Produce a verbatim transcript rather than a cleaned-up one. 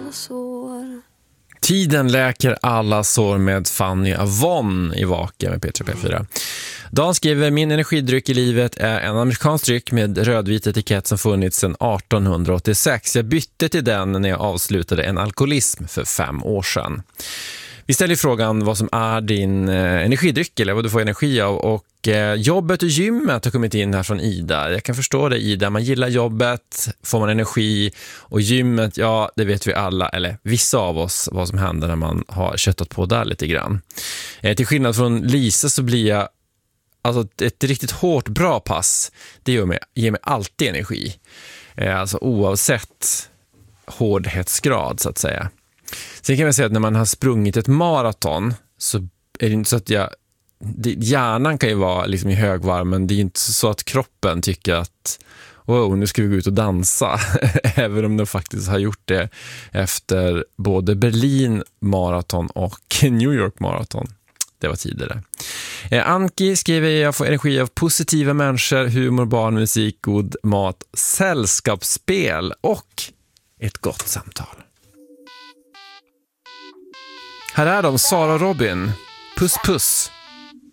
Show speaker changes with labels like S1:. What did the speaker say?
S1: alla sår.
S2: Tiden läker alla sår med Fanny Avon i Vaka med P tre P fyra. Dan skriver, min energidryck i livet är en amerikansk dryck med rödvit etikett som funnits sedan arton åttiosex. Jag bytte till den när jag avslutade en alkoholism för fem år sedan. Vi ställer frågan vad som är din eh, energidryck eller vad du får energi av, och eh, jobbet och gymmet har kommit in här från Ida. Jag kan förstå det, Ida, man gillar jobbet, får man energi, och gymmet, ja det vet vi alla, eller vissa av oss, vad som händer när man har köttat på där lite grann. Eh, till skillnad från Lisa så blir jag, alltså ett riktigt hårt bra pass, det ger mig, ger mig alltid energi. Eh, alltså oavsett hårdhetsgrad så att säga. Sen kan man säga att när man har sprungit ett maraton så är det inte så att jag, det, hjärnan kan ju vara liksom i högvarv, men det är inte så att kroppen tycker att wow, nu ska vi gå ut och dansa. Även om de faktiskt har gjort det efter både Berlin maraton och New York maraton. Det var tidigare. Eh, Anki skriver, jag får energi av positiva människor, humor, barn, musik, god mat, sällskapsspel och ett gott samtal. Här är de, Sara och Robin. Puss puss.